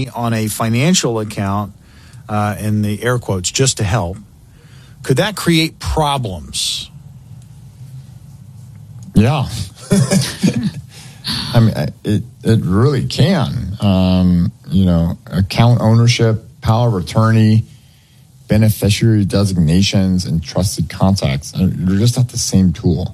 money on a financial account, in the air quotes, just to help, could that create problems? Yeah. I mean, it really can. Account ownership, power of attorney, beneficiary designations, and trusted contacts, they're just not the same tool.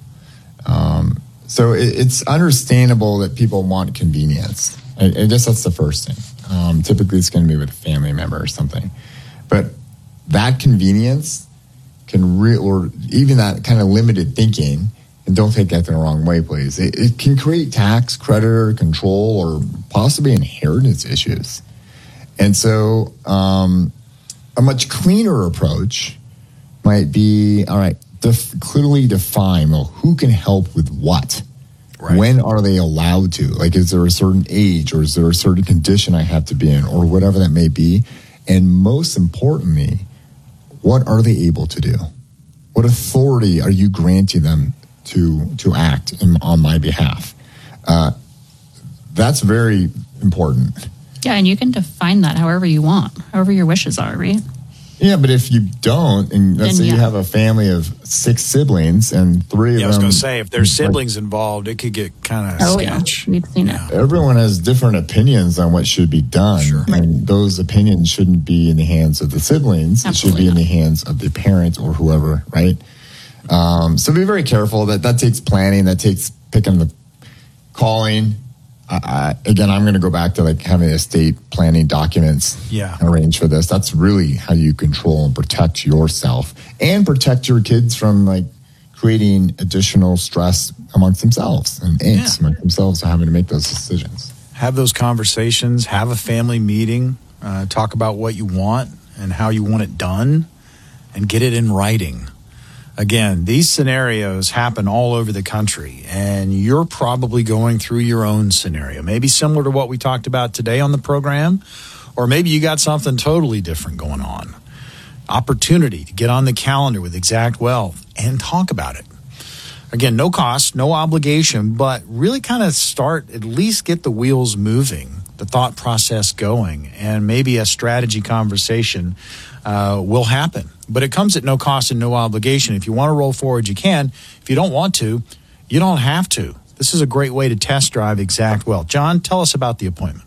So it's understandable that people want convenience. I guess that's the first thing. Typically, it's going to be with a family member or something. But that convenience can or even that kind of limited thinking, and don't take that the wrong way, please, it can create tax, creditor control, or possibly inheritance issues. And so a much cleaner approach might be, all right, clearly define, well, who can help with what? Right. When are they allowed to? Like, is there a certain age, or is there a certain condition I have to be in, or whatever that may be? And most importantly, what are they able to do? What authority are you granting them to act on my behalf? That's very important. Yeah, and you can define that however you want, however your wishes are, right? Yeah, but if you don't, and let's say you have a family of 6 siblings and 3 of them... I was going to say, if there's siblings involved, it could get kind of sketch. Yeah. We've seen it. Everyone has different opinions on what should be done. Sure. And those opinions shouldn't be in the hands of the siblings. Absolutely. It should be in the hands of the parents or whoever, right? So be very careful. That takes planning. That takes picking the calling. Again, I'm going to go back to like having estate planning documents arranged for this. That's really how you control and protect yourself and protect your kids from like creating additional stress amongst themselves and angst amongst themselves having to make those decisions. Have those conversations, have a family meeting, talk about what you want and how you want it done, and get it in writing. Again, these scenarios happen all over the country, and you're probably going through your own scenario, maybe similar to what we talked about today on the program, or maybe you got something totally different going on. Opportunity to get on the calendar with Exact Wealth and talk about it. Again, no cost, no obligation, but really kind of at least get the wheels moving, the thought process going, and maybe a strategy conversation will happen. But it comes at no cost and no obligation. If you want to roll forward, you can. If you don't want to, you don't have to. This is a great way to test drive Exact Wealth. John, tell us about the appointment.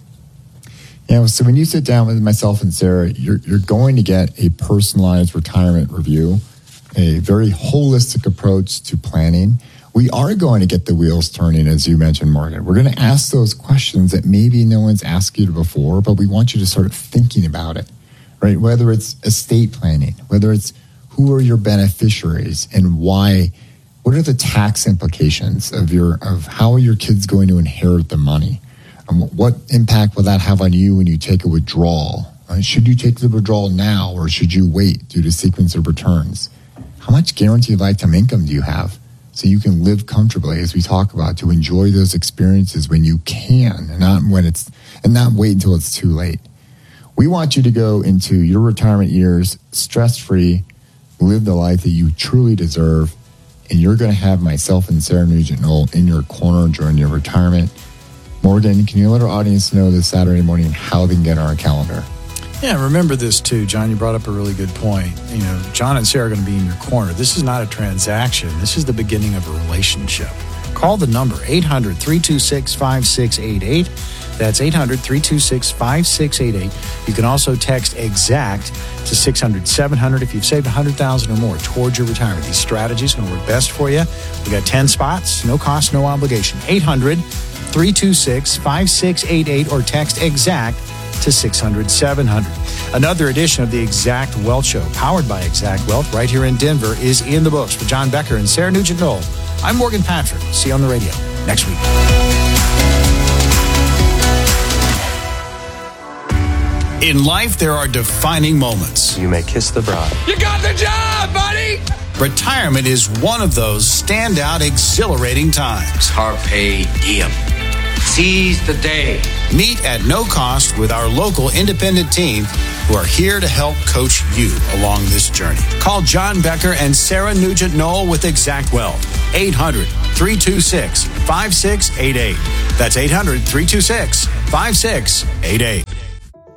Yeah, so when you sit down with myself and Sarah, you're going to get a personalized retirement review, a very holistic approach to planning. We are going to get the wheels turning, as you mentioned, Morgan. We're going to ask those questions that maybe no one's asked you before, but we want you to start thinking about it. Right, whether it's estate planning, whether it's who are your beneficiaries and why, what are the tax implications of how are your kids going to inherit the money? What impact will that have on you when you take a withdrawal? Should you take the withdrawal now, or should you wait due to sequence of returns? How much guaranteed lifetime income do you have so you can live comfortably, as we talk about, to enjoy those experiences when you can, and not wait until it's too late? We want you to go into your retirement years stress-free, live the life that you truly deserve, and you're going to have myself and Sarah Nugent-Knoll in your corner during your retirement. Morgan, can you let our audience know this Saturday morning how they can get on our calendar? Yeah, remember this too, John. You brought up a really good point. John and Sarah are going to be in your corner. This is not a transaction. This is the beginning of a relationship. Call the number, 800-326-5688. That's 800-326-5688. You can also text EXACT to 600-700 if you've saved $100,000 or more towards your retirement. These strategies are going to work best for you. We got 10 spots, no cost, no obligation. 800-326-5688 or text EXACT to 600-700. Another edition of the Exact Wealth Show, powered by Exact Wealth, right here in Denver, is in the books. For John Becker and Sarah Nugent-Knoll, I'm Morgan Patrick. See you on the radio next week. In life, there are defining moments. You may kiss the bride. You got the job, buddy! Retirement is one of those standout, exhilarating times. Carpe diem. Seize the day. Meet at no cost with our local independent team who are here to help coach you along this journey. Call John Becker and Sarah Nugent-Knoll with Exact Wealth. 800-326-5688. That's 800-326-5688.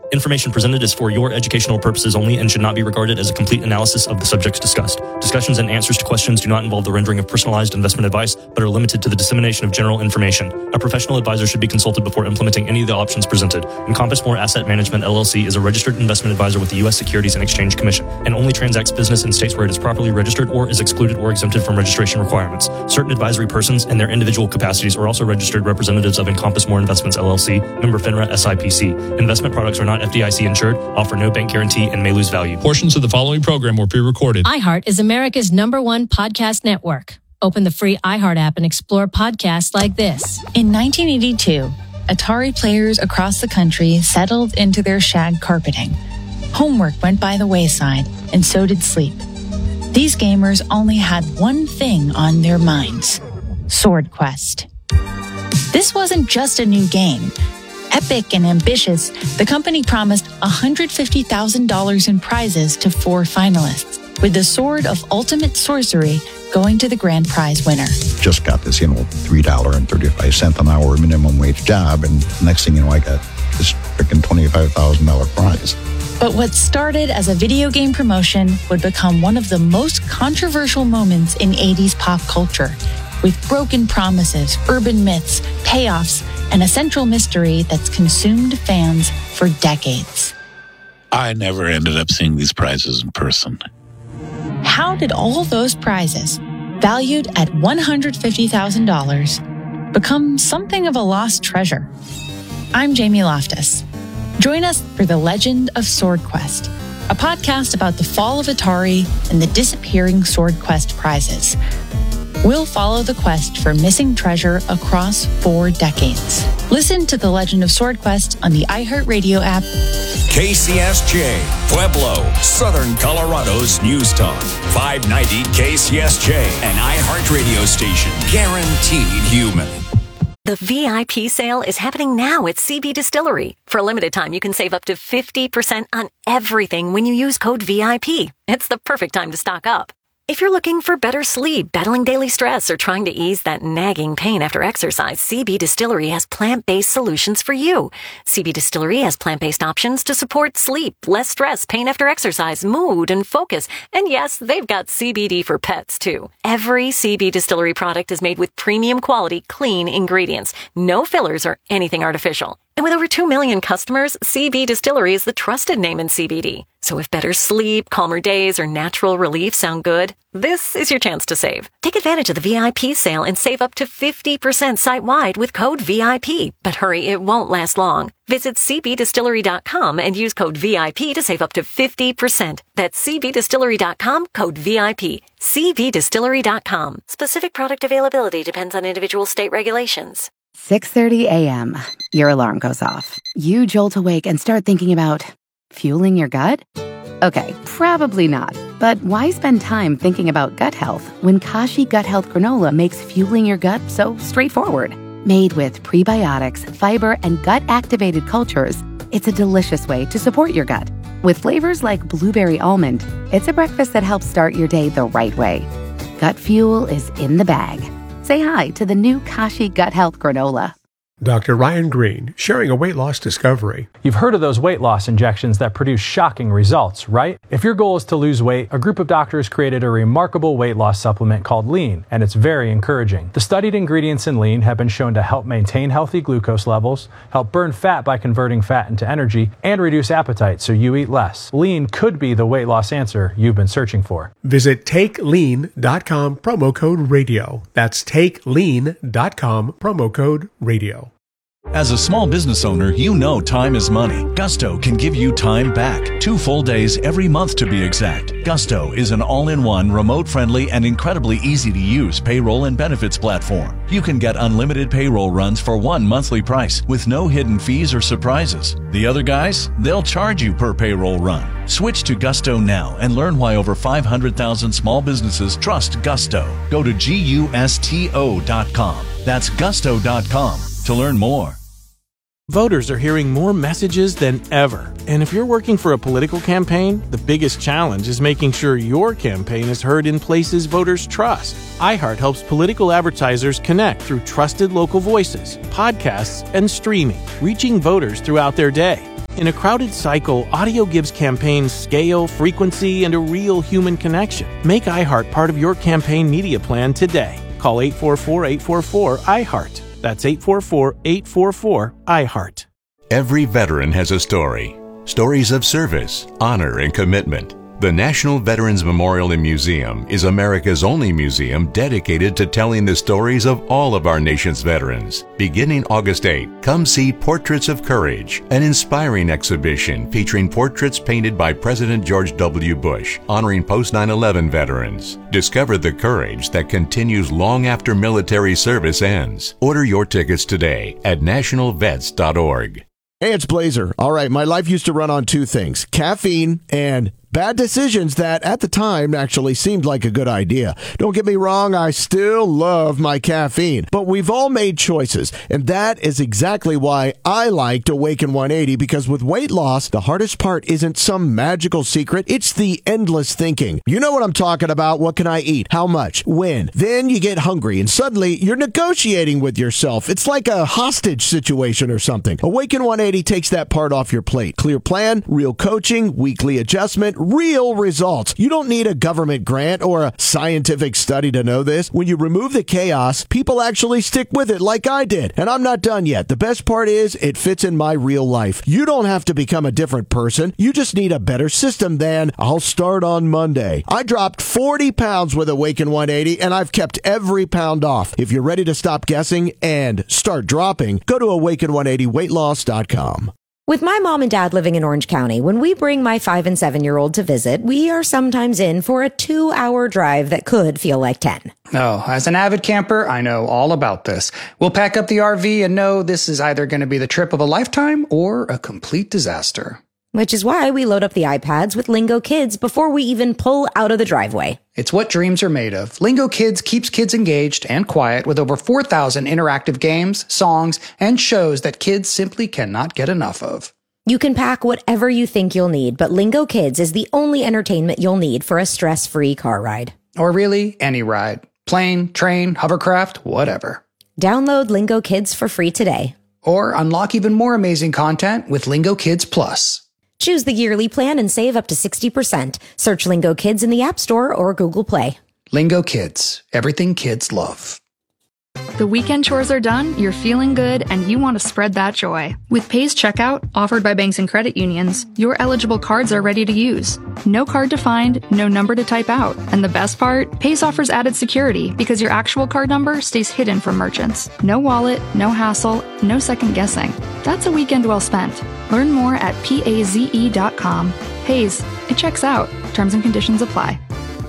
Information presented is for your educational purposes only and should not be regarded as a complete analysis of the subjects discussed. Discussions and answers to questions do not involve the rendering of personalized investment advice, but are limited to the dissemination of general information. A professional advisor should be consulted before implementing any of the options presented. Encompass More Asset Management LLC is a registered investment advisor with the U.S. Securities and Exchange Commission and only transacts business in states where it is properly registered or is excluded or exempted from registration requirements. Certain advisory persons and their individual capacities are also registered representatives of Encompass More Investments LLC, member FINRA SIPC. Investment products are not FDIC insured, offer no bank guarantee, and may lose value. Portions of the following program were pre-recorded. iHeart is America's #1 podcast network. Open the free iHeart app and explore podcasts like this. In 1982, Atari players across the country settled into their shag carpeting. Homework went by the wayside, and so did sleep. These gamers only had one thing on their minds: Sword Quest. This wasn't just a new game. Epic and ambitious, the company promised $150,000 in prizes to 4 finalists, with the Sword of Ultimate Sorcery going to the grand prize winner. Just got this, $3.35 an hour minimum wage job, and next thing you know, I got this freaking $25,000 prize. But what started as a video game promotion would become one of the most controversial moments in 80s pop culture, with broken promises, urban myths, payoffs, and a central mystery that's consumed fans for decades. I never ended up seeing these prizes in person. How did all those prizes, valued at $150,000, become something of a lost treasure? I'm Jamie Loftus. Join us for The Legend of Sword Quest, a podcast about the fall of Atari and the disappearing Sword Quest prizes. We'll follow the quest for missing treasure across 4 decades. Listen to The Legend of Sword Quest on the iHeartRadio app. KCSJ, Pueblo, Southern Colorado's News Talk. 590 KCSJ, an iHeartRadio station, guaranteed human. The VIP sale is happening now at CB Distillery. For a limited time, you can save up to 50% on everything when you use code VIP. It's the perfect time to stock up. If you're looking for better sleep, battling daily stress, or trying to ease that nagging pain after exercise, CB Distillery has plant-based solutions for you. CB Distillery has plant-based options to support sleep, less stress, pain after exercise, mood, and focus. And yes, they've got CBD for pets, too. Every CB Distillery product is made with premium quality, clean ingredients. No fillers or anything artificial. And with over 2 million customers, CB Distillery is the trusted name in CBD. So if better sleep, calmer days, or natural relief sound good, this is your chance to save. Take advantage of the VIP sale and save up to 50% site-wide with code VIP. But hurry, it won't last long. Visit cbdistillery.com and use code VIP to save up to 50%. That's cbdistillery.com, code VIP. cbdistillery.com. Specific product availability depends on individual state regulations. 6:30 a.m. Your alarm goes off. You jolt awake and start thinking about fueling your gut? Okay, probably not. But why spend time thinking about gut health when Kashi Gut Health Granola makes fueling your gut so straightforward? Made with prebiotics, fiber, and gut-activated cultures, it's a delicious way to support your gut. With flavors like blueberry almond, it's a breakfast that helps start your day the right way. Gut fuel is in the bag. Say hi to the new Kashi Gut Health Granola. Dr. Ryan Green, sharing a weight loss discovery. You've heard of those weight loss injections that produce shocking results, right? If your goal is to lose weight, a group of doctors created a remarkable weight loss supplement called Lean, and it's very encouraging. The studied ingredients in Lean have been shown to help maintain healthy glucose levels, help burn fat by converting fat into energy, and reduce appetite so you eat less. Lean could be the weight loss answer you've been searching for. Visit TakeLean.com, promo code radio. That's TakeLean.com, promo code radio. As a small business owner, you know time is money. Gusto can give you time back. 2 full days every month to be exact. Gusto is an all-in-one, remote-friendly, and incredibly easy-to-use payroll and benefits platform. You can get unlimited payroll runs for one monthly price with no hidden fees or surprises. The other guys, they'll charge you per payroll run. Switch to Gusto now and learn why over 500,000 small businesses trust Gusto. Go to GUSTO.com. That's Gusto.com to learn more. Voters are hearing more messages than ever. And if you're working for a political campaign, the biggest challenge is making sure your campaign is heard in places voters trust. iHeart helps political advertisers connect through trusted local voices, podcasts, and streaming, reaching voters throughout their day. In a crowded cycle, audio gives campaigns scale, frequency, and a real human connection. Make iHeart part of your campaign media plan today. Call 844-844-iHeart. That's 844-844-iHeart. Every veteran has a story. Stories of service, honor, and commitment. The National Veterans Memorial and Museum is America's only museum dedicated to telling the stories of all of our nation's veterans. Beginning August 8, come see Portraits of Courage, an inspiring exhibition featuring portraits painted by President George W. Bush, honoring post-9/11 veterans. Discover the courage that continues long after military service ends. Order your tickets today at nationalvets.org. Hey, it's Blazer. All right, my life used to run on two things: caffeine and bad decisions that at the time actually seemed like a good idea. Don't get me wrong, I still love my caffeine, but we've all made choices, and that is exactly why I liked Awaken 180, because with weight loss, the hardest part isn't some magical secret, it's the endless thinking. You know what I'm talking about. What can I eat? How much? When? Then you get hungry, and suddenly you're negotiating with yourself. It's like a hostage situation or something. Awaken 180 takes that part off your plate. Clear plan, real coaching, weekly adjustment, real results. You don't need a government grant or a scientific study to know this. When you remove the chaos, people actually stick with it like I did. And I'm not done yet. The best part is it fits in my real life. You don't have to become a different person. You just need a better system than I'll start on Monday. I dropped 40 pounds with Awaken 180 and I've kept every pound off. If you're ready to stop guessing and start dropping, go to awaken180weightloss.com. With my mom and dad living in Orange County, when we bring my 5- and 7-year-old to visit, we are sometimes in for a 2-hour drive that could feel like 10. Oh, as an avid camper, I know all about this. We'll pack up the RV and know this is either going to be the trip of a lifetime or a complete disaster. Which is why we load up the iPads with Lingo Kids before we even pull out of the driveway. It's what dreams are made of. Lingo Kids keeps kids engaged and quiet with over 4,000 interactive games, songs, and shows that kids simply cannot get enough of. You can pack whatever you think you'll need, but Lingo Kids is the only entertainment you'll need for a stress-free car ride. Or really, any ride. Plane, train, hovercraft, whatever. Download Lingo Kids for free today. Or unlock even more amazing content with Lingo Kids Plus. Choose the yearly plan and save up to 60%. Search Lingo Kids in the App Store or Google Play. Lingo Kids. Everything kids love. The weekend chores are done, you're feeling good, and you want to spread that joy. With Pays Checkout, offered by banks and credit unions, your eligible cards are ready to use. No card to find, no number to type out. And the best part? Pays offers added security because your actual card number stays hidden from merchants. No wallet, no hassle, no second guessing. That's a weekend well spent. Learn more at PAZE.com. Pays. It checks out. Terms and conditions apply.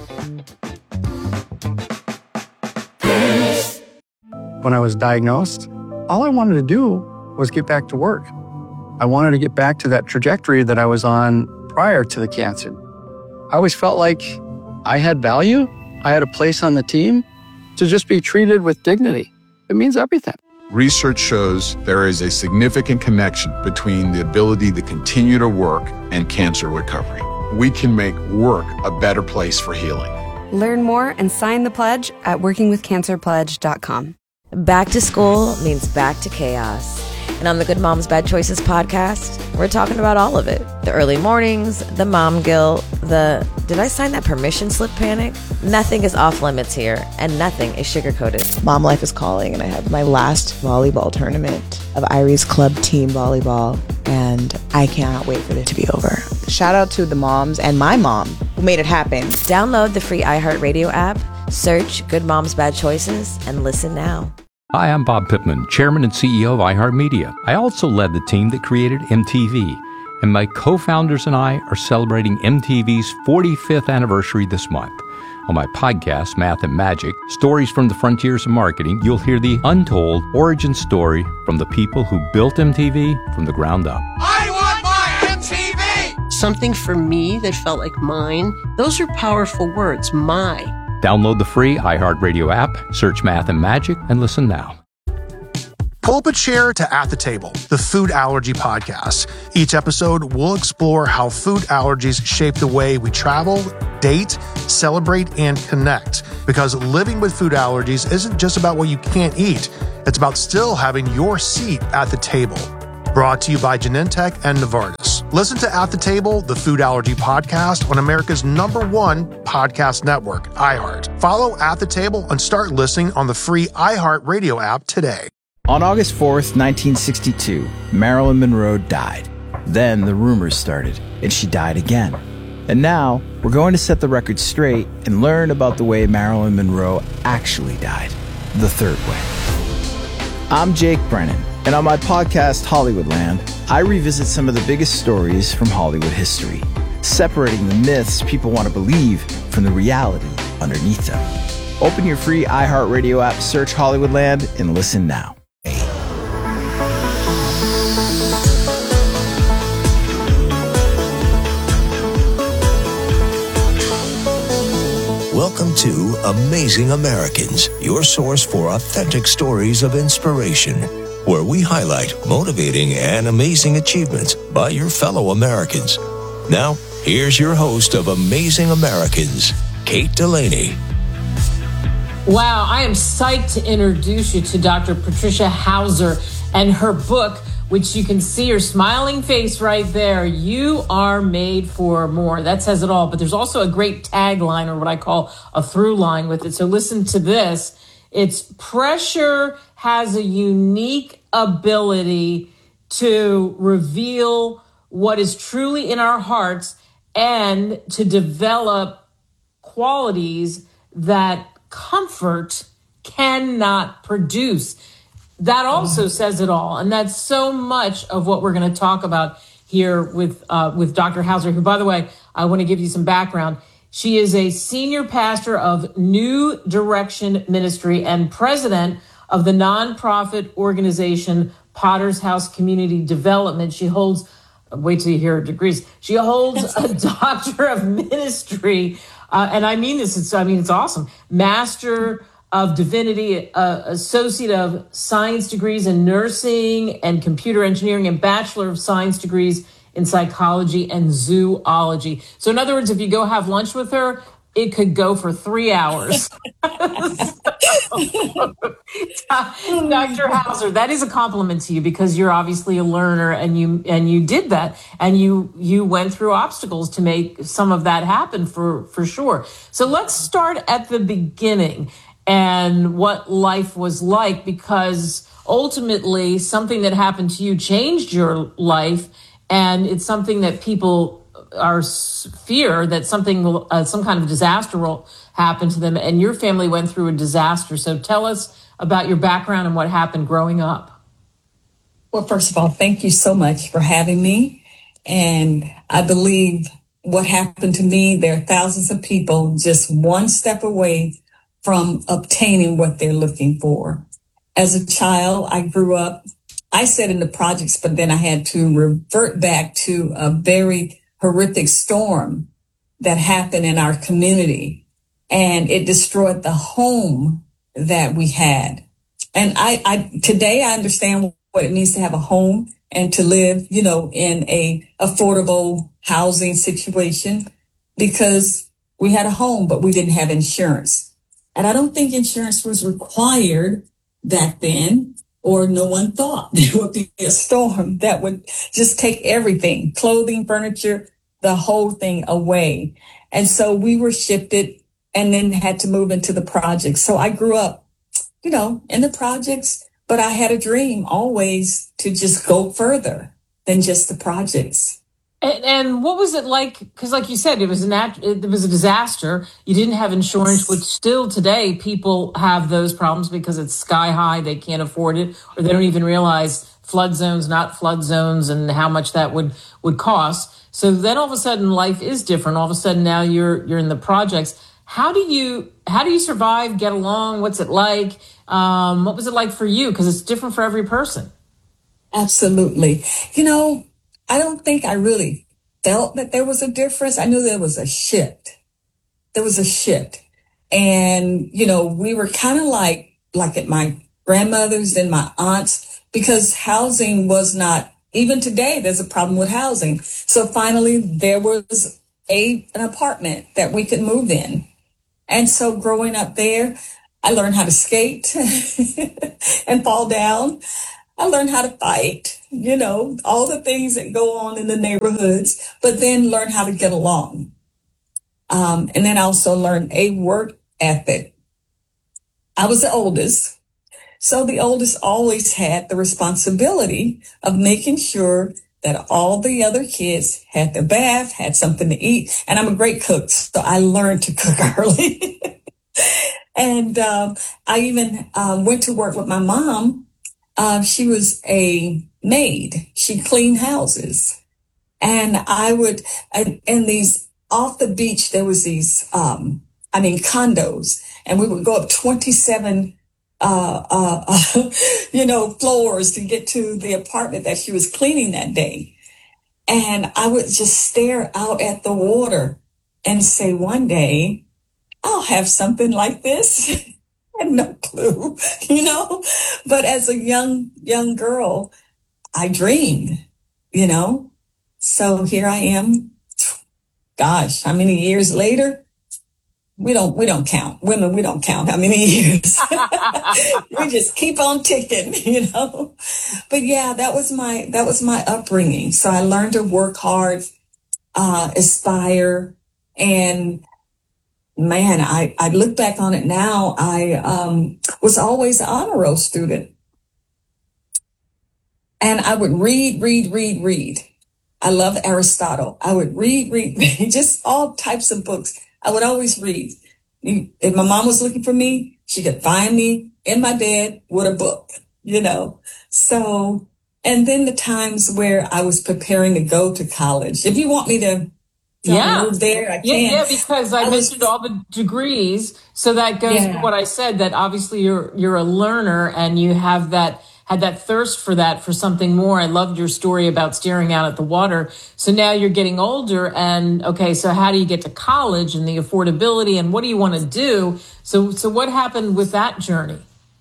When I was diagnosed, all I wanted to do was get back to work. I wanted to get back to that trajectory that I was on prior to the cancer. I always felt like I had value. I had a place on the team. To just be treated with dignity, it means everything. Research shows there is a significant connection between the ability to continue to work and cancer recovery. We can make work a better place for healing. Learn more and sign the pledge at workingwithcancerpledge.com. Back to school means back to chaos. And on the Good Moms Bad Choices podcast, we're talking about all of it. The early mornings, the mom guilt, the did I sign that permission slip panic? Nothing is off limits here, and nothing is sugar-coated. Mom life is calling, and I have my last volleyball tournament of Irie's club team volleyball, and I cannot wait for this to be over. Shout out to the moms and my mom who made it happen. Download the free iHeartRadio app, search Good Moms Bad Choices, and listen now. Hi, I'm Bob Pittman, Chairman and CEO of iHeartMedia. I also led the team that created MTV, and my co-founders and I are celebrating MTV's 45th anniversary this month. On my podcast, Math and Magic, Stories from the Frontiers of Marketing, you'll hear the untold origin story from the people who built MTV from the ground up. I want my MTV! Something for me that felt like mine. Those are powerful words, my. Download the free iHeartRadio app, search Math and Magic, and listen now. Pull up a chair to At the Table, the food allergy podcast. Each episode, we'll explore how food allergies shape the way we travel, date, celebrate, and connect. Because living with food allergies isn't just about what you can't eat. It's about still having your seat at the table. Brought to you by Genentech and Novartis. Listen to At the Table, the Food Allergy Podcast, on America's #1 podcast network, iHeart. Follow At the Table and start listening on the free iHeart Radio app today. On August 4th, 1962, Marilyn Monroe died. Then the rumors started, and she died again. And now, we're going to set the record straight and learn about the way Marilyn Monroe actually died, the third way. I'm Jake Brennan, and on my podcast, Hollywoodland, I revisit some of the biggest stories from Hollywood history, separating the myths people want to believe from the reality underneath them. Open your free iHeartRadio app, search Hollywoodland, and listen now. Welcome to Amazing Americans, your source for authentic stories of inspiration, where we highlight motivating and amazing achievements by your fellow Americans. Now, here's your host of Amazing Americans, Kate Delaney. Wow, I am psyched to introduce you to Dr. Patricia Hauser and her book, which you can see her smiling face right there. You are made for more. That says it all. But there's also a great tagline, or what I call a through line with it. So listen to this. It's pressure has a unique ability to reveal what is truly in our hearts and to develop qualities that comfort cannot produce. That also says it all. And that's so much of what we're going to talk about here with Dr. Hauser, who, by the way, I want to give you some background. She is a senior pastor of New Direction Ministry and president of the nonprofit organization Potter's House Community Development. She holds, wait till you hear her degrees. She holds a Doctor of Ministry. And I mean this, it's awesome. Master of Divinity, Associate of Science degrees in Nursing and Computer Engineering, and Bachelor of Science degrees in Psychology and Zoology. So in other words, if you go have lunch with her, it could go for 3 hours. Dr. Hauser, that is a compliment to you, because you're obviously a learner, and you did that, and you went through obstacles to make some of that happen for sure. So let's start at the beginning and what life was like, because ultimately something that happened to you changed your life, and it's something that people are fear that something will, some kind of disaster will happen to them, and your family went through a disaster. So tell us about your background and what happened growing up. Well, first of all, thank you so much for having me. And I believe what happened to me, there are thousands of people just one step away from obtaining what they're looking for. As a child, I grew up, I said in the projects, but then I had to revert back to a very horrific storm that happened in our community, and it destroyed the home that we had. And today I understand what it means to have a home and to live, in a affordable housing situation, because we had a home, but we didn't have insurance. And I don't think insurance was required back then, or no one thought there would be a storm that would just take everything, clothing, furniture, the whole thing away. And so we were shifted and then had to move into the projects. So I grew up, in the projects, but I had a dream always to just go further than just the projects. And what was it like? Because like you said, it was a disaster. You didn't have insurance, which still today people have those problems because it's sky high. They can't afford it, or they don't even realize flood zones, not flood zones, and how much that would cost. So then all of a sudden life is different. All of a sudden now you're in the projects. How do you survive, get along? What's it like? What was it like for you? Because it's different for every person. Absolutely. I don't think I really felt that there was a difference. I knew there was a shift. And, we were kind of like at my grandmother's and my aunt's, because housing was not, even today, there's a problem with housing. So finally there was an apartment that we could move in. And so growing up there, I learned how to skate and fall down. I learned how to fight. all the things that go on in the neighborhoods, but then learn how to get along. And then also learn a work ethic. I was the oldest. So the oldest always had the responsibility of making sure that all the other kids had their bath, had something to eat. And I'm a great cook, so I learned to cook early. And I even went to work with my mom. She was a maid. She cleaned houses. And I would, and these, off the beach, there was these, condos. And we would go up 27 floors to get to the apartment that she was cleaning that day. And I would just stare out at the water and say, one day I'll have something like this. I had no clue, but as a young girl, I dreamed, so here I am. Gosh, how many years later? We don't count. Women, we don't count how many years. We just keep on ticking, But yeah, that was my upbringing. So I learned to work hard, aspire, and man, I look back on it now. I was always an honor roll student. And I would read. I love Aristotle. I would read, just all types of books. I would always read. If my mom was looking for me, she could find me in my bed with a book, So, and then the times where I was preparing to go to college. If you want me to move there, I can. Yeah, because I mentioned all the degrees. So that goes to what I said, that obviously you're a learner and you have had that thirst for something more. I loved your story about staring out at the water. So now you're getting older and okay, so how do you get to college and the affordability and what do you want to do? So what happened with that journey?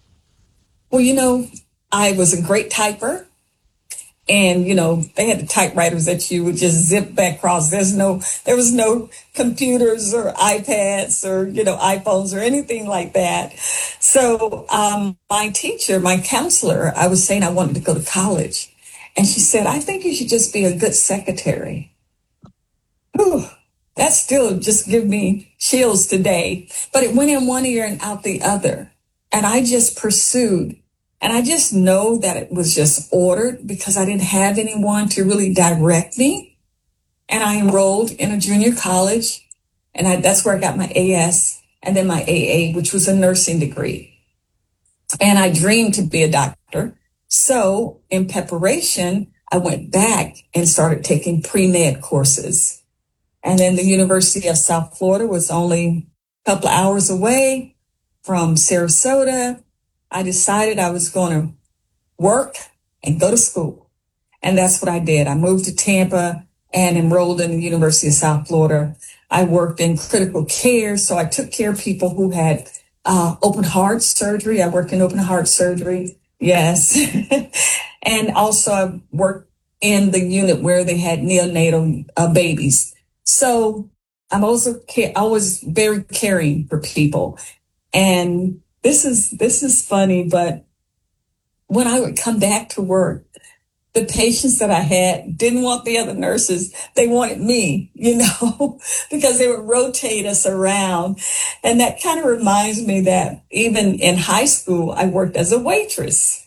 Well, I was a great typer. And, they had the typewriters that you would just zip back across. There was no computers or iPads or, iPhones or anything like that. So, my teacher, my counselor, I was saying I wanted to go to college. And she said, I think you should just be a good secretary. Whew, that still just gives me chills today. But it went in one ear and out the other. And I just pursued. And I just know that it was just ordered because I didn't have anyone to really direct me. And I enrolled in a junior college, and that's where I got my AS and then my AA, which was a nursing degree. And I dreamed to be a doctor. So in preparation, I went back and started taking pre-med courses. And then the University of South Florida was only a couple of hours away from Sarasota. I decided I was going to work and go to school. And that's what I did. I moved to Tampa and enrolled in the University of South Florida. I worked in critical care. So I took care of people who had open heart surgery. I worked in open heart surgery. Yes. And also I worked in the unit where they had neonatal babies. So I'm also always very caring for people. And this is funny, but when I would come back to work, the patients that I had didn't want the other nurses. They wanted me, because they would rotate us around. And that kind of reminds me that even in high school, I worked as a waitress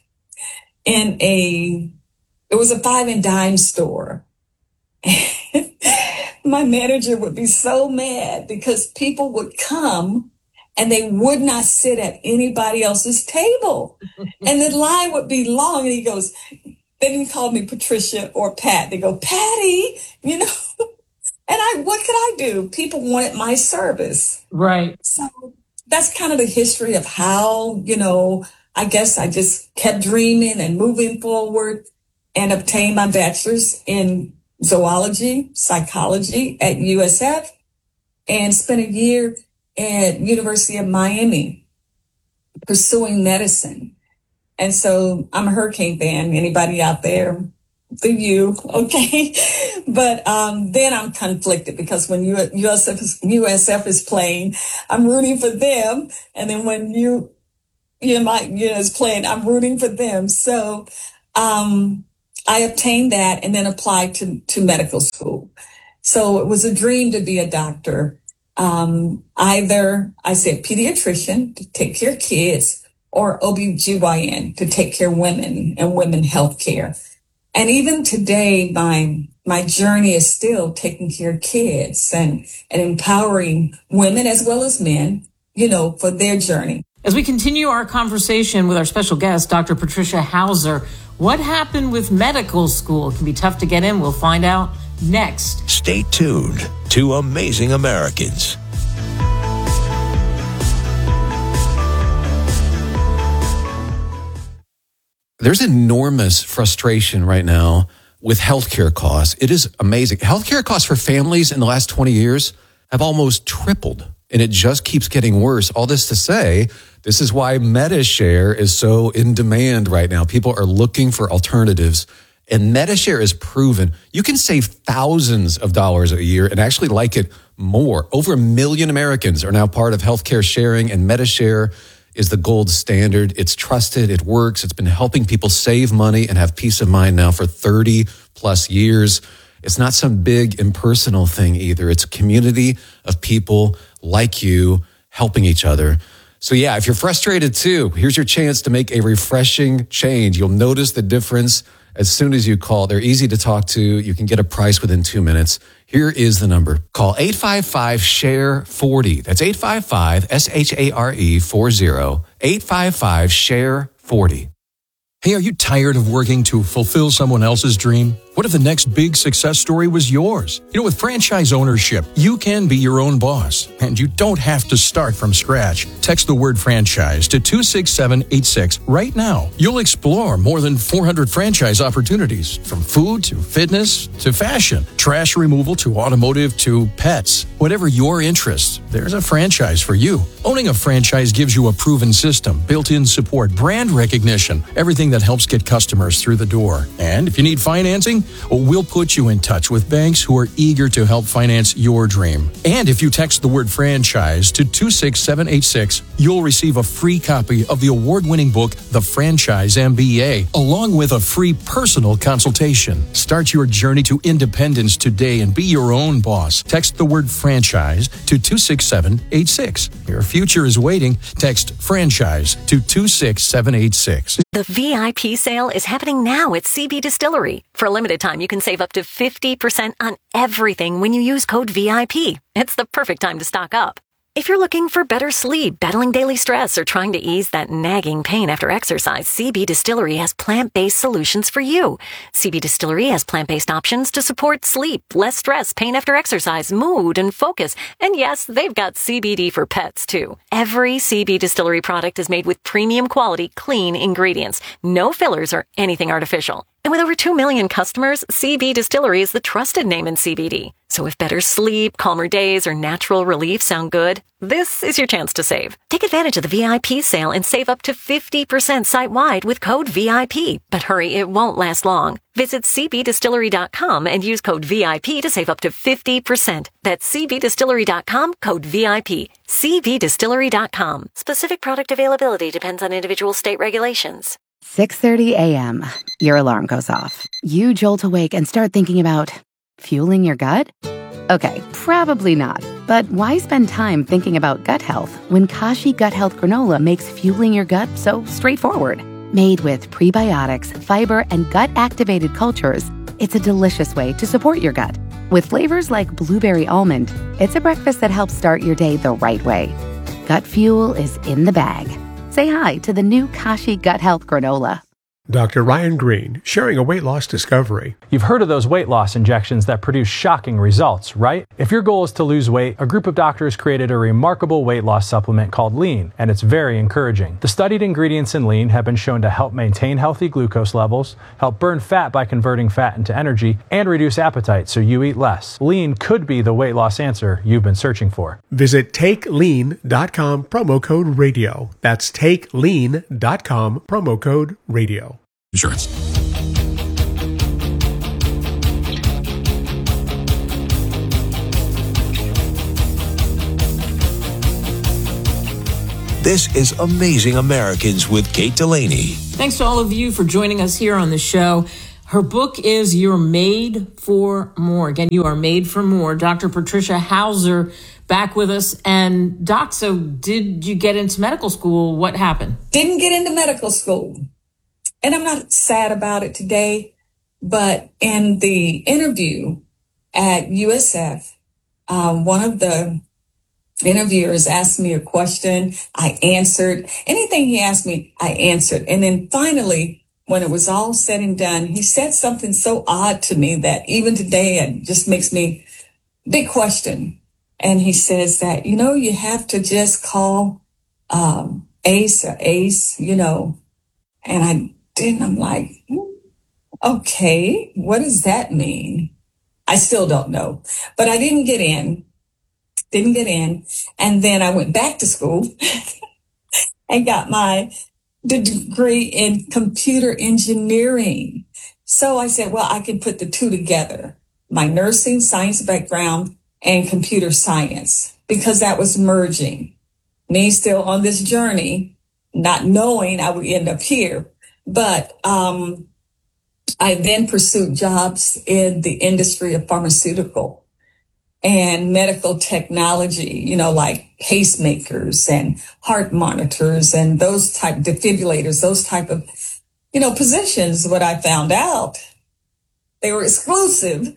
it was a 5 and dime store. My manager would be so mad because people would come and they would not sit at anybody else's table. And the line would be long. And he goes, they didn't call me Patricia or Pat. They go, Patty, And what could I do? People wanted my service. Right. So that's kind of the history of how, I guess I just kept dreaming and moving forward and obtained my bachelor's in zoology, psychology at USF, and spent a year at University of Miami pursuing medicine. And so I'm a hurricane fan. Anybody out there? The okay. But then I'm conflicted because when USF is playing, I'm rooting for them. And then when is playing, I'm rooting for them. So I obtained that and then applied to medical school. So it was a dream to be a doctor. Either I said pediatrician to take care of kids or OBGYN to take care of women and women health care. And even today, my journey is still taking care of kids and empowering women as well as men, for their journey. As we continue our conversation with our special guest, Dr. Patricia Hauser, what happened with medical school? It can be tough to get in. We'll find out next. Stay tuned to Amazing Americans. There's enormous frustration right now with healthcare costs. It is amazing. Healthcare costs for families in the last 20 years have almost tripled, and it just keeps getting worse. All this to say, this is why MediShare is so in demand right now. People are looking for alternatives, and MediShare is proven. You can save thousands of dollars a year and actually like it more. Over 1 million Americans are now part of healthcare sharing, and MediShare is the gold standard. It's trusted. It works. It's been helping people save money and have peace of mind now for 30 plus years. It's not some big impersonal thing either. It's a community of people like you helping each other. So yeah, if you're frustrated too, here's your chance to make a refreshing change. You'll notice the difference as soon as you call. They're easy to talk to. You can get a price within 2 minutes. Here is the number. Call 855-SHARE-40. That's 855-SHARE-40. 855-SHARE-40. Hey, are you tired of working to fulfill someone else's dream? What if the next big success story was yours? With franchise ownership, you can be your own boss, and you don't have to start from scratch. Text the word franchise to 26786 right now. You'll explore more than 400 franchise opportunities, from food to fitness to fashion, trash removal to automotive to pets. Whatever your interest, there's a franchise for you. Owning a franchise gives you a proven system, built-in support, brand recognition, everything that helps get customers through the door. And if you need financing, we'll put you in touch with banks who are eager to help finance your dream. And if you text the word franchise to 26786, you'll receive a free copy of the award-winning book, The Franchise MBA, along with a free personal consultation. Start your journey to independence today and be your own boss. Text the word franchise to 26786. Your future is waiting. Text franchise to 26786. The VIP sale is happening now at CB Distillery. For a limited time, you can save up to 50% on everything when you use code VIP. It's the perfect time to stock up. If you're looking for better sleep, battling daily stress, or trying to ease that nagging pain after exercise, CB Distillery has plant-based solutions for you. CB Distillery has plant-based options to support sleep, less stress, pain after exercise, mood, and focus. And yes, they've got CBD for pets, too. Every CB Distillery product is made with premium quality, clean ingredients. No fillers or anything artificial. And with over 2 million customers, CB Distillery is the trusted name in CBD. So if better sleep, calmer days, or natural relief sound good, this is your chance to save. Take advantage of the VIP sale and save up to 50% site-wide with code VIP. But hurry, it won't last long. Visit cbdistillery.com and use code VIP to save up to 50%. That's cbdistillery.com, code VIP. cbdistillery.com. Specific product availability depends on individual state regulations. 6:30 a.m. Your alarm goes off. You jolt awake and start thinking about fueling your gut? Okay, probably not. But why spend time thinking about gut health when Kashi Gut Health Granola makes fueling your gut so straightforward? Made with prebiotics, fiber, and gut-activated cultures, it's a delicious way to support your gut. With flavors like blueberry almond, it's a breakfast that helps start your day the right way. Gut fuel is in the bag. Say hi to the new Kashi Gut Health Granola. Dr. Ryan Green, sharing a weight loss discovery. You've heard of those weight loss injections that produce shocking results, right? If your goal is to lose weight, a group of doctors created a remarkable weight loss supplement called Lean, and it's very encouraging. The studied ingredients in Lean have been shown to help maintain healthy glucose levels, help burn fat by converting fat into energy, and reduce appetite so you eat less. Lean could be the weight loss answer you've been searching for. Visit TakeLean.com, promo code radio. That's TakeLean.com, promo code radio. Insurance. This is Amazing Americans with Kate Delaney. Thanks to all of you for joining us here on the show. Her book is You're Made for More. Again, you are made for more. Dr. Patricia Hauser back with us. And Doc, so did you get into medical school? What happened? Didn't get into medical school. And I'm not sad about it today, but in the interview at USF, one of the interviewers asked me a question. I answered. Anything he asked me, I answered. And then finally, when it was all said and done, he said something so odd to me that even today it just makes me big question. And he says that, you have to just call Ace or Ace, and I didn't. I'm like, okay, what does that mean? I still don't know, but I didn't get in. And then I went back to school and got my degree in computer engineering. So I said, well, I can put the two together, my nursing science background and computer science, because that was merging. Me still on this journey, not knowing I would end up here. But I then pursued jobs in the industry of pharmaceutical and medical technology, like pacemakers and heart monitors and those type defibrillators, those type of, positions. What I found out, they were exclusive,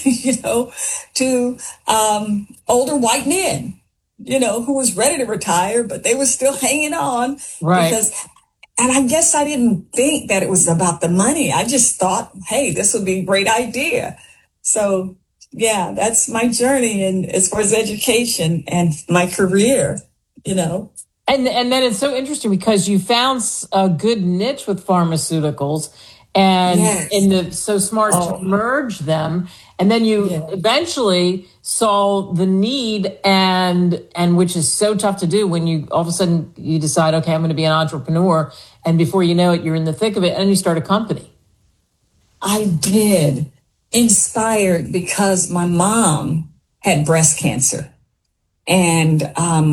to older white men, who was ready to retire, but they were still hanging on. Right. And I guess I didn't think that it was about the money. I just thought, hey, this would be a great idea. So yeah, that's my journey and as far as education and my career, And then it's so interesting because you found a good niche with pharmaceuticals and so smart to merge them. And then you eventually saw the need and which is so tough to do when you all of a sudden you decide, okay, I'm going to be an entrepreneur. And before you know it, you're in the thick of it and you start a company. I did. Inspired because my mom had breast cancer and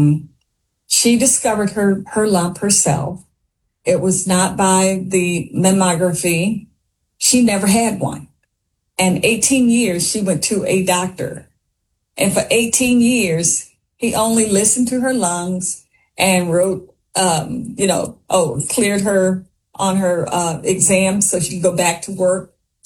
she discovered her lump herself. It was not by the mammography. She never had one. And 18 years she went to a doctor. And for 18 years, he only listened to her lungs and wrote, cleared her on her exam so she could go back to work.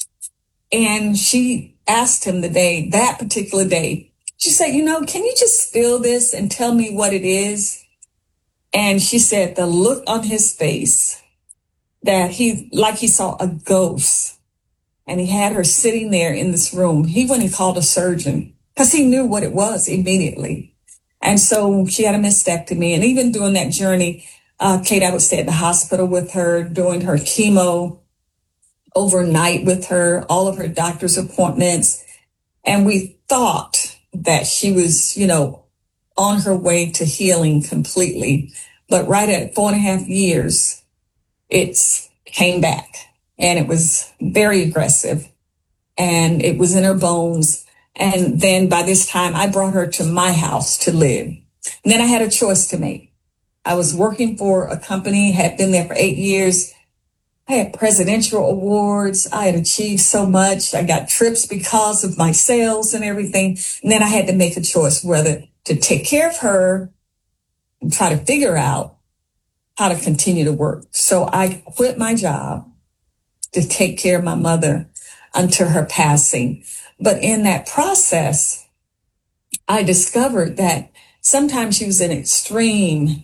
And she asked him that particular day, she said, can you just spill this and tell me what it is? And she said the look on his face that he saw a ghost and he had her sitting there in this room. He went and called a surgeon because he knew what it was immediately. And so she had a mastectomy. And even during that journey, Kate, I would stay at the hospital with her, doing her chemo, overnight with her, all of her doctor's appointments. And we thought that she was, on her way to healing completely. But right at 4.5 years, it came back and it was very aggressive and it was in her bones. And then by this time I brought her to my house to live. And then I had a choice to make. I was working for a company, had been there for 8 years. I had presidential awards. I had achieved so much. I got trips because of my sales and everything. And then I had to make a choice whether to take care of her and try to figure out how to continue to work. So I quit my job to take care of my mother until her passing. But in that process, I discovered that sometimes she was in extreme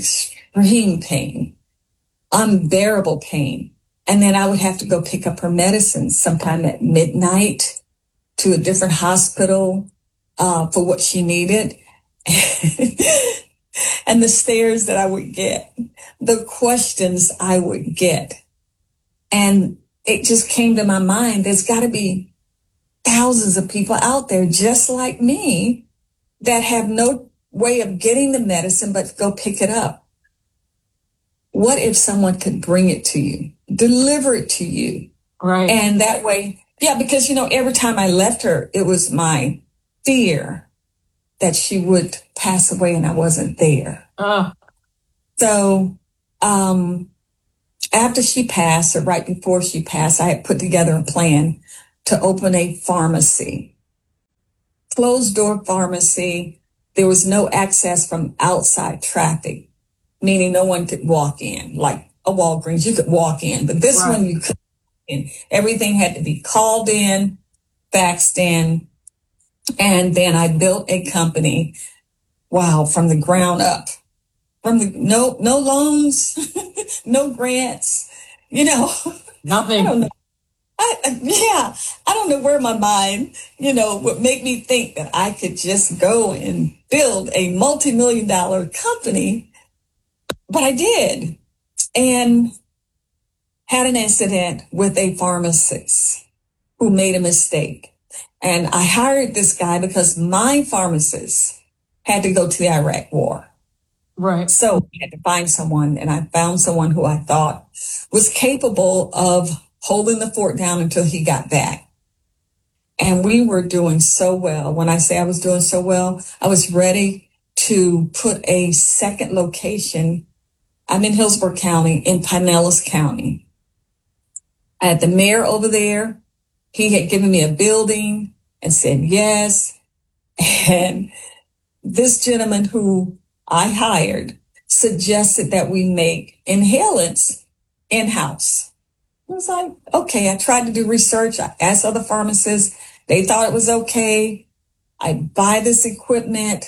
pain. Unbearable pain. And then I would have to go pick up her medicine sometime at midnight to a different hospital for what she needed. And the stares that I would get, the questions I would get. And it just came to my mind, there's got to be thousands of people out there just like me that have no way of getting the medicine but go pick it up. What if someone could bring it to you, deliver it to you? Right. And that way, because, every time I left her, it was my fear that she would pass away and I wasn't there. So after she passed, or right before she passed, I had put together a plan to open a pharmacy. Closed door pharmacy. There was no access from outside traffic, meaning no one could walk in. Like a Walgreens, you could walk in, but this one you couldn't walk in. Everything had to be called in, faxed in, and then I built a company. Wow, from the ground up. From the no loans, no grants, Nothing. I don't know. I don't know where my mind, would make me think that I could just go and build a multi-million-dollar company, but I did, and had an incident with a pharmacist who made a mistake, and I hired this guy because my pharmacist had to go to the Iraq War. Right. So I had to find someone, and I found someone who I thought was capable of holding the fort down until he got back. And we were doing so well. When I say I was doing so well, I was ready to put a second location. I'm in Hillsborough County, in Pinellas County. I had the mayor over there. He had given me a building and said yes. And this gentleman who I hired suggested that we make inhalants in-house. I was like, okay. I tried to do research. I asked other pharmacists. They thought it was okay. I buy this equipment.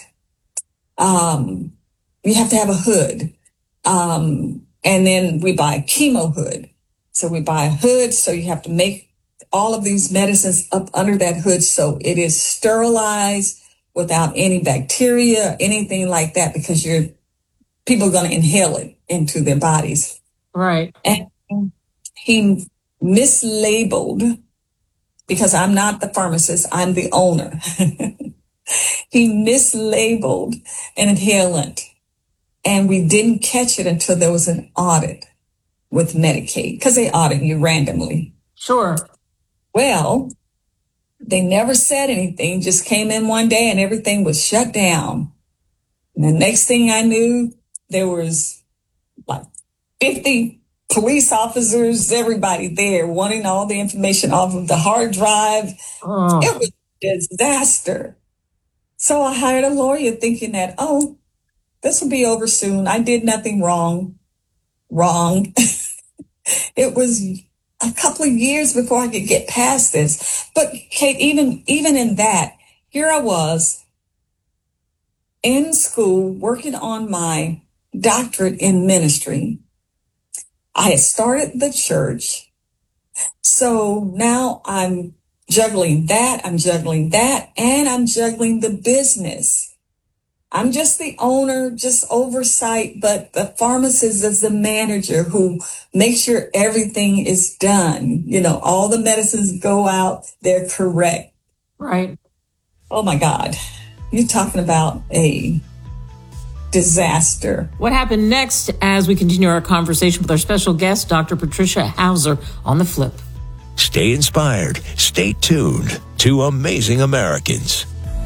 You have to have a hood. And then we buy a chemo hood. So we buy a hood. So you have to make all of these medicines up under that hood. So it is sterilized without any bacteria, anything like that, because people are going to inhale it into their bodies. Right. And he mislabeled, because I'm not the pharmacist, I'm the owner. He mislabeled an inhalant, and we didn't catch it until there was an audit with Medicaid, because they audit you randomly. Sure. Well, they never said anything, just came in one day and everything was shut down. And the next thing I knew, there was like 50 police officers, everybody there wanting all the information off of the hard drive. Oh. It was a disaster. So I hired a lawyer thinking that, this will be over soon. I did nothing wrong. It was a couple of years before I could get past this. But Kate, even in that, here I was in school working on my doctorate in ministry. I had started the church. So now I'm juggling that, and I'm juggling the business. I'm just the owner, just oversight, but the pharmacist is the manager who makes sure everything is done. All the medicines go out, they're correct. Right. Oh my God. You're talking about a disaster. What happened next as we continue our conversation with our special guest, Dr. Patricia Hauser, on The Flip. Stay inspired. Stay tuned to Amazing Americans.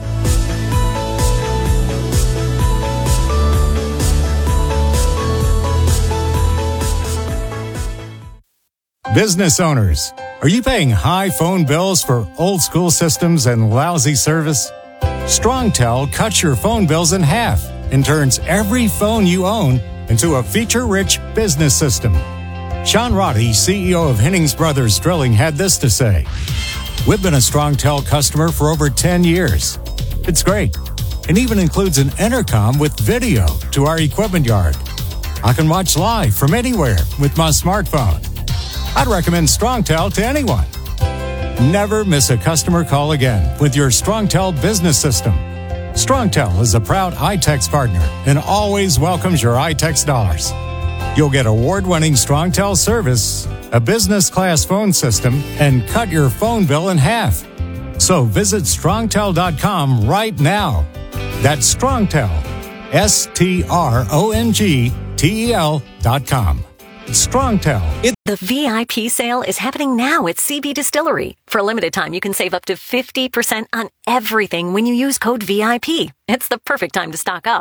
Business owners, are you paying high phone bills for old school systems and lousy service? StrongTel cuts your phone bills in half and turns every phone you own into a feature-rich business system. Sean Roddy, CEO of Hennings Brothers Drilling, had this to say. We've been a StrongTel customer for over 10 years. It's great. It even includes an intercom with video to our equipment yard. I can watch live from anywhere with my smartphone. I'd recommend StrongTel to anyone. Never miss a customer call again with your StrongTel business system. StrongTel is a proud iTex partner and always welcomes your iTex dollars. You'll get award-winning StrongTel service, a business-class phone system, and cut your phone bill in half. So visit StrongTel.com right now. That's StrongTel, StrongTel.com. StrongTel. The VIP sale is happening now at CB Distillery. For a limited time, you can save up to 50% on everything when you use code VIP. It's the perfect time to stock up.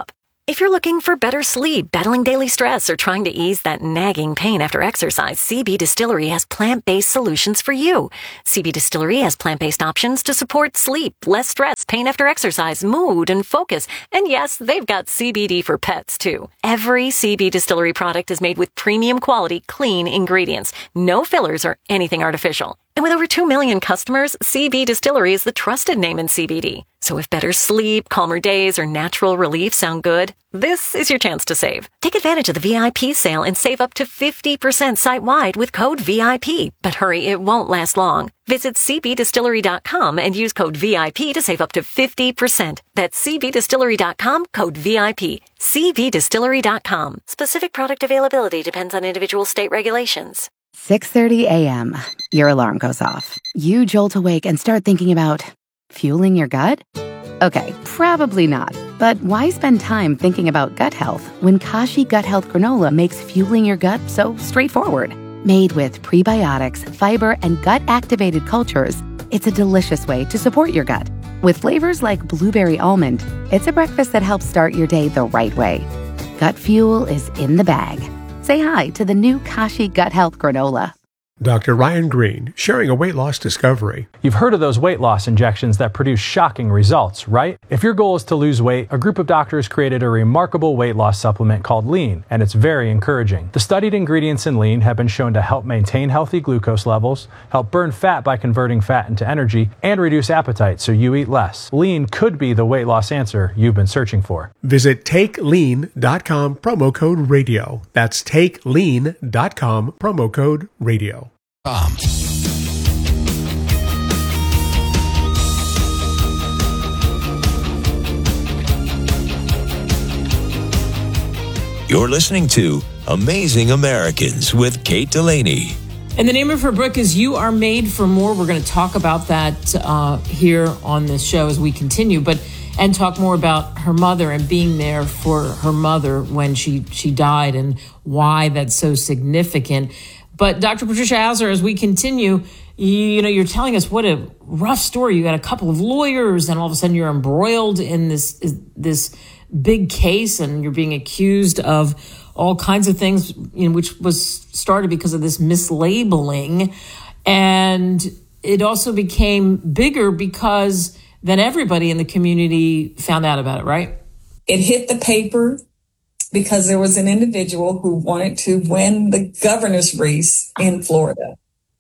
If you're looking for better sleep, battling daily stress, or trying to ease that nagging pain after exercise, CB Distillery has plant-based solutions for you. CB Distillery has plant-based options to support sleep, less stress, pain after exercise, mood, and focus. And yes, they've got CBD for pets, too. Every CB Distillery product is made with premium quality, clean ingredients. No fillers or anything artificial. And with over 2 million customers, CB Distillery is the trusted name in CBD. So if better sleep, calmer days, or natural relief sound good, this is your chance to save. Take advantage of the VIP sale and save up to 50% site-wide with code VIP. But hurry, it won't last long. Visit cbdistillery.com and use code VIP to save up to 50%. That's cbdistillery.com, code VIP. cbdistillery.com. Specific product availability depends on individual state regulations. 6:30 a.m. Your alarm goes off. You jolt awake and start thinking about fueling your gut? Okay, probably not. But why spend time thinking about gut health when Kashi Gut Health Granola makes fueling your gut so straightforward? Made with prebiotics, fiber, and gut-activated cultures, it's a delicious way to support your gut. With flavors like blueberry almond, it's a breakfast that helps start your day the right way. Gut fuel is in the bag. Say hi to the new Kashi Gut Health Granola. Dr. Ryan Green, sharing a weight loss discovery. You've heard of those weight loss injections that produce shocking results, right? If your goal is to lose weight, a group of doctors created a remarkable weight loss supplement called Lean, and it's very encouraging. The studied ingredients in Lean have been shown to help maintain healthy glucose levels, help burn fat by converting fat into energy, and reduce appetite so you eat less. Lean could be the weight loss answer you've been searching for. Visit TakeLean.com, promo code radio. That's TakeLean.com, promo code radio. You're listening to Amazing Americans with Kate Delaney. And the name of her book is You Are Made for More. We're going to talk about that here on this show as we continue, and talk more about her mother and being there for her mother when she died and why that's so significant. But Dr. Patricia Hauser, as we continue, you're telling us what a rough story. You got a couple of lawyers, and all of a sudden you're embroiled in this big case, and you're being accused of all kinds of things, which was started because of this mislabeling. And it also became bigger because then everybody in the community found out about it, right? It hit the paper because there was an individual who wanted to win the governor's race in Florida.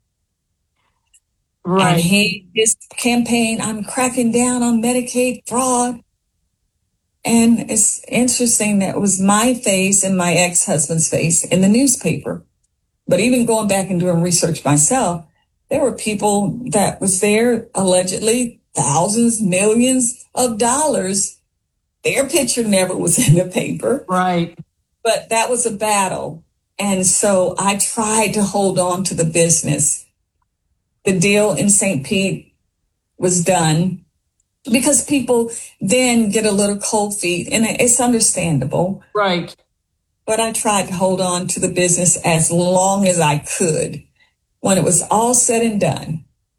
Right. And his campaign, I'm cracking down on Medicaid fraud. And it's interesting that it was my face and my ex-husband's face in the newspaper. But even going back and doing research myself, there were people that was there, allegedly thousands, millions of dollars. Their picture never was in the paper. Right. But that was a battle. And so I tried to hold on to the business. The deal in St. Pete was done because people then get a little cold feet, and it's understandable. Right. But I tried to hold on to the business as long as I could. When it was all said and done,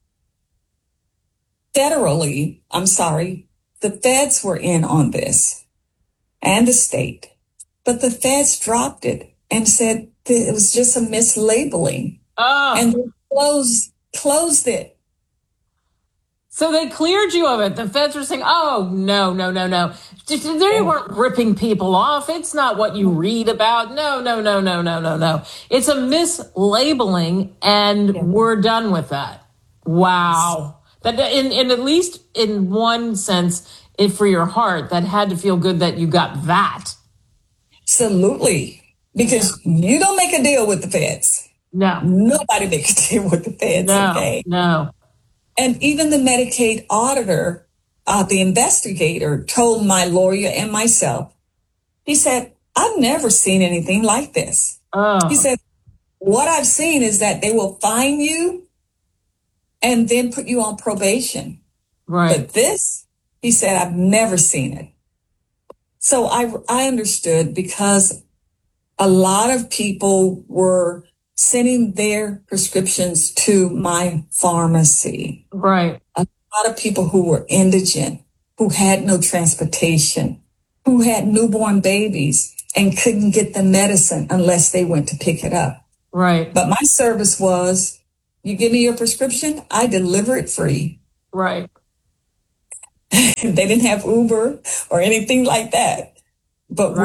the feds were in on this, and the state, but the feds dropped it and said that it was just a mislabeling. And they closed it. So they cleared you of it. The feds were saying, oh, no. They weren't ripping people off. It's not what you read about. No. It's a mislabeling, and we're done with that. Wow. That in at least in one sense, for your heart, that had to feel good that you got that. Absolutely. Because you don't make a deal with the feds. No. Nobody makes a deal with the feds. No. And even the Medicaid auditor, the investigator, told my lawyer and myself, he said, I've never seen anything like this. He said, what I've seen is that they will fine you and then put you on probation. Right. But this, he said, I've never seen it. So I understood, because a lot of people were sending their prescriptions to my pharmacy. Right. A lot of people who were indigent, who had no transportation, who had newborn babies and couldn't get the medicine unless they went to pick it up. Right. But my service was, you give me your prescription, I deliver it free. Right. They didn't have Uber or anything like that. But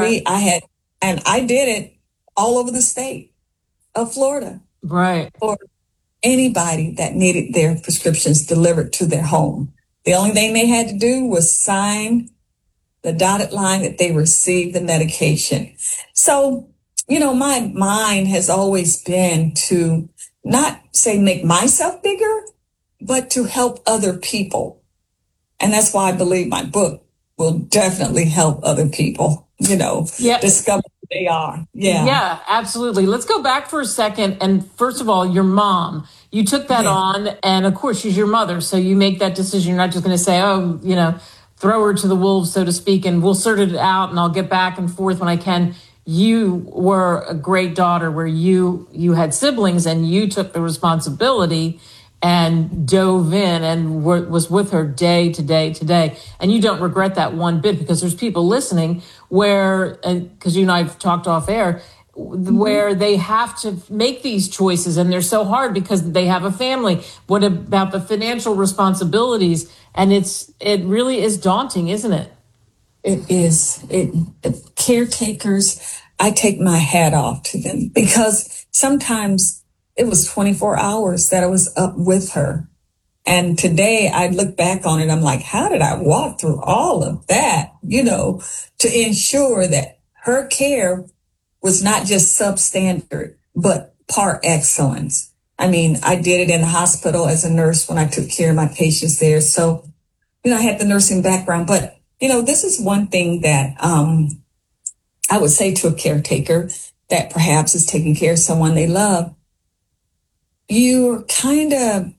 I did it all over the state of Florida. Right. For anybody that needed their prescriptions delivered to their home. The only thing they had to do was sign the dotted line that they received the medication. So, my mind has always been to not say make myself bigger, but to help other people. And that's why I believe my book will definitely help other people, discover who they are. Yeah. Yeah, absolutely. Let's go back for a second. And first of all, your mom, you took that on, and of course she's your mother. So you make that decision. You're not just going to say, throw her to the wolves, so to speak, and we'll sort it out and I'll get back and forth when I can. You were a great daughter where you had siblings and you took the responsibility and dove in and was with her day to day to day. And you don't regret that one bit, because there's people listening where, because you and I have talked off air, where they have to make these choices and they're so hard because they have a family. What about the financial responsibilities? And it really is daunting, isn't it? It is. Caretakers, I take my hat off to them, because sometimes it was 24 hours that I was up with her. And today I look back on it, I'm like, how did I walk through all of that, to ensure that her care was not just substandard, but par excellence. I mean, I did it in the hospital as a nurse when I took care of my patients there. So, I had the nursing background, but, this is one thing that I would say to a caretaker that perhaps is taking care of someone they love. You're kind of,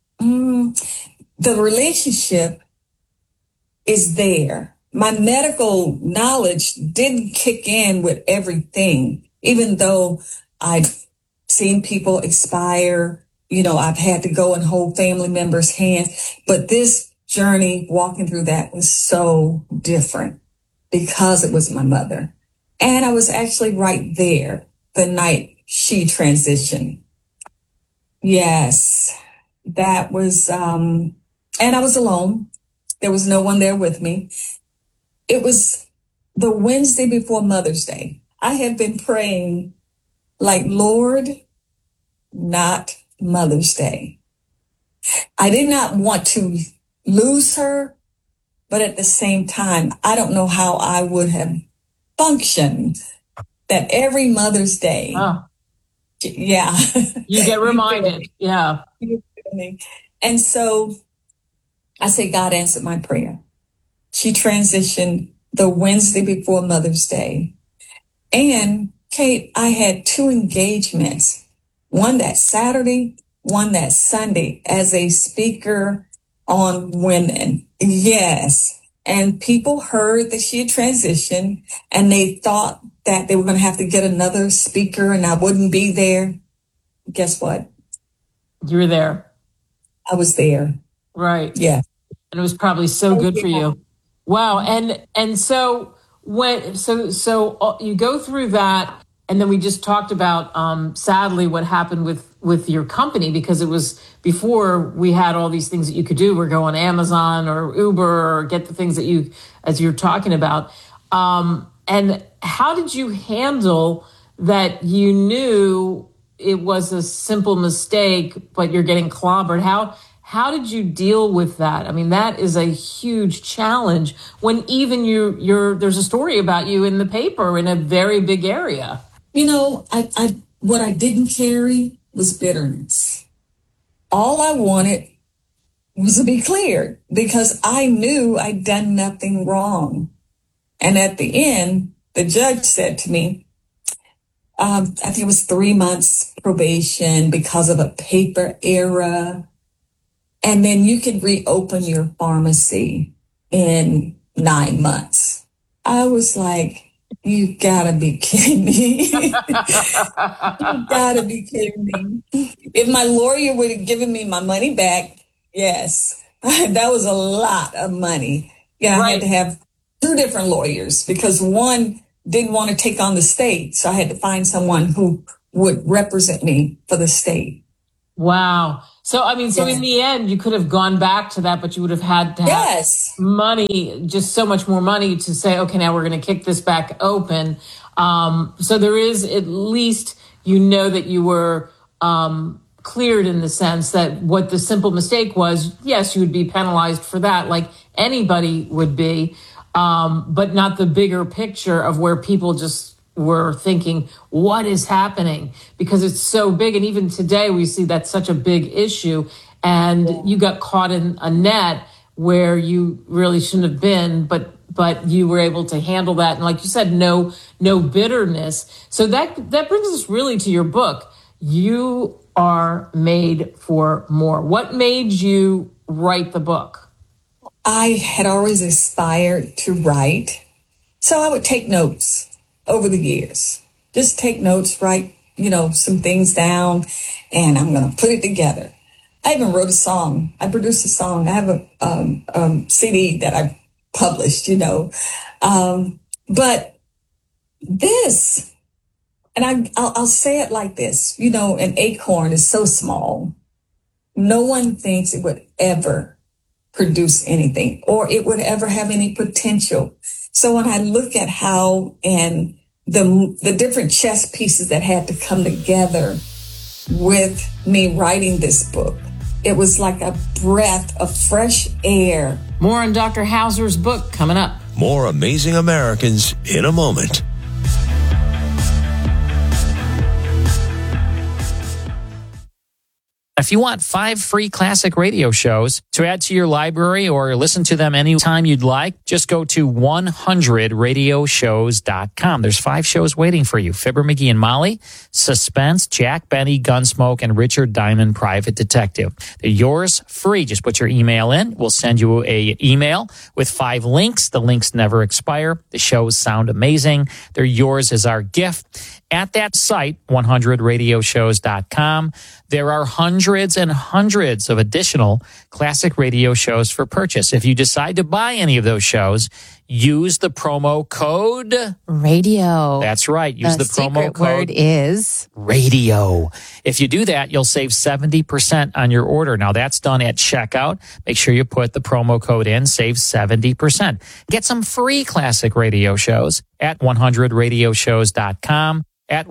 the relationship is there. My medical knowledge didn't kick in with everything, even though I've seen people expire. I've had to go and hold family members' hands. But this journey, walking through that, was so different because it was my mother. And I was actually right there the night she transitioned. Yes, that was, and I was alone. There was no one there with me. It was the Wednesday before Mother's Day. I had been praying like, Lord, not Mother's Day. I did not want to lose her, but at the same time, I don't know how I would have functioned that every Mother's Day. Oh. Yeah. You get reminded. Yeah. And so I say, God answered my prayer. She transitioned the Wednesday before Mother's Day. And Kate, I had 2 engagements, one that Saturday, one that Sunday, as a speaker on women. Yes. And people heard that she had transitioned, and they thought that they were going to have to get another speaker and I wouldn't be there. Guess what? You were there. I was there. Right. Yeah. And it was probably so good for you. Wow. And so so you go through that, and then we just talked about, sadly, what happened with your company, because it was before we had all these things that you could do. We're going Amazon or Uber or get the things that as you're talking about. And how did you handle that? You knew it was a simple mistake, but you're getting clobbered. How did you deal with that? I mean, that is a huge challenge when even there's a story about you in the paper in a very big area. What I didn't carry was bitterness. All I wanted was to be cleared, because I knew I'd done nothing wrong. And at the end, the judge said to me, I think it was 3 months probation because of a paper error. And then you can reopen your pharmacy in 9 months. I was like, you gotta be kidding me. You gotta be kidding me. If my lawyer would have given me my money back, yes, that was a lot of money. Yeah, right. I had to have 2 different lawyers because one didn't want to take on the state. So I had to find someone who would represent me for the state. Wow. So, I mean, so in the end, you could have gone back to that, but you would have had to have money, just so much more money to say, okay, now we're going to kick this back open. So there is at least, that you were cleared in the sense that what the simple mistake was, yes, you would be penalized for that like anybody would be, but not the bigger picture of where people just were thinking, what is happening? Because it's so big. And even today we see that's such a big issue. And you got caught in a net where you really shouldn't have been, but you were able to handle that. And like you said, no bitterness. So that brings us really to your book. You are made for more. What made you write the book? I had always aspired to write. So I would take notes over the years. Just take notes, write, some things down, and I'm going to put it together. I even wrote a song. I produced a song. I have a CD that I published, but this, and I'll say it like this, an acorn is so small. No one thinks it would ever produce anything or it would ever have any potential. So when I look at how and the different chess pieces that had to come together with me writing this book, it was like a breath of fresh air. More on Dr. Hauser's book coming up. More Amazing Americans in a moment. If you want 5 free classic radio shows to add to your library or listen to them anytime you'd like, just go to 100radioshows.com. There's 5 shows waiting for you. Fibber, McGee and Molly, Suspense, Jack Benny, Gunsmoke, and Richard Diamond, Private Detective. They're yours free. Just put your email in. We'll send you a email with 5 links. The links never expire. The shows sound amazing. They're yours as our gift. At that site, 100radioshows.com, there are hundreds and hundreds of additional classic radio shows for purchase. If you decide to buy any of those shows, use the promo code radio. That's right. Use the promo code. The word is radio. If you do that, you'll save 70% on your order. Now that's done at checkout. Make sure you put the promo code in, save 70%. Get some free classic radio shows at 100radioshows.com. At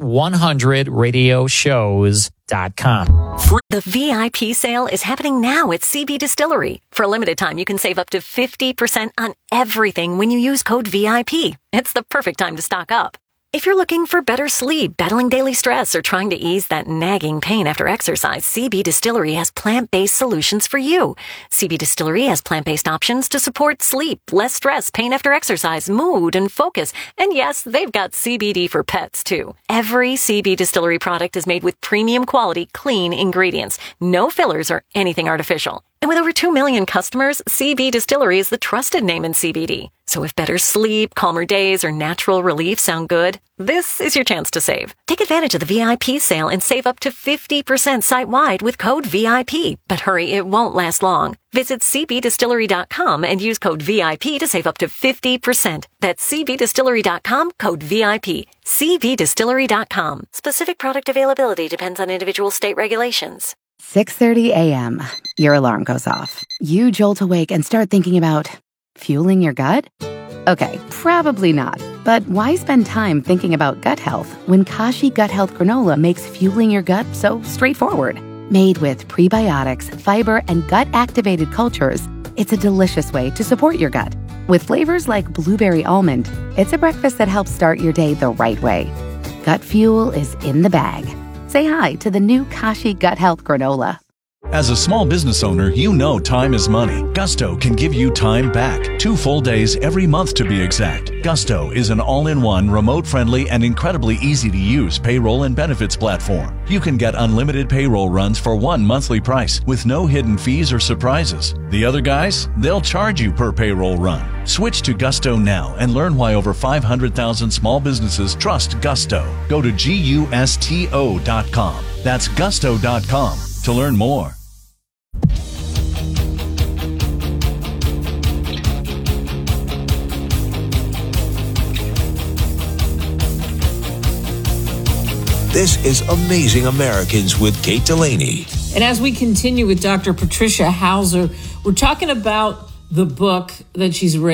100radioshows.com. The VIP sale is happening now at CB Distillery. For a limited time, you can save up to 50% on everything when you use code VIP. It's the perfect time to stock up. If you're looking for better sleep, battling daily stress, or trying to ease that nagging pain after exercise, CB Distillery has plant-based solutions for you. CB Distillery has plant-based options to support sleep, less stress, pain after exercise, mood, and focus. And yes, they've got CBD for pets, too. Every CB Distillery product is made with premium quality, clean ingredients. No fillers or anything artificial. And with over 2 million customers, CB Distillery is the trusted name in CBD. So if better sleep, calmer days, or natural relief sound good, this is your chance to save. Take advantage of the VIP sale and save up to 50% site-wide with code VIP. But hurry, it won't last long. Visit cbdistillery.com and use code VIP to save up to 50%. That's cbdistillery.com, code VIP. cbdistillery.com. Specific product availability depends on individual state regulations. 6:30 a.m. Your alarm goes off. You jolt awake and start thinking about fueling your gut? Okay, probably not. But why spend time thinking about gut health when Kashi Gut Health Granola makes fueling your gut so straightforward? Made with prebiotics, fiber, and gut-activated cultures, it's a delicious way to support your gut. With flavors like blueberry almond, it's a breakfast that helps start your day the right way. Gut fuel is in the bag. Say hi to the new Kashi Gut Health Granola. As a small business owner, you know time is money. Gusto can give you time back. 2 full days every month to be exact. Gusto is an all-in-one, remote-friendly, and incredibly easy-to-use payroll and benefits platform. You can get unlimited payroll runs for one monthly price with no hidden fees or surprises. The other guys, they'll charge you per payroll run. Switch to Gusto now and learn why over 500,000 small businesses trust Gusto. Go to gusto.com. That's gusto.com to learn more. This is Amazing Americans with Kate Delaney. And as we continue with Dr. Patricia Hauser, we're talking about the book that she's written.